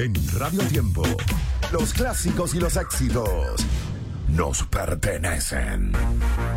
En Radio Tiempo, los clásicos y los éxitos nos pertenecen.